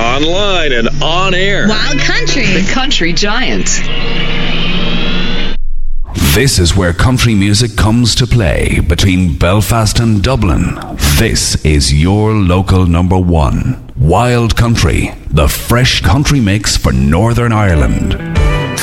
online and on air. Wild Country. The Country Giant. This is where country music comes to play between Belfast and Dublin. This is your local number one. Wild Country, the fresh country mix for Northern Ireland.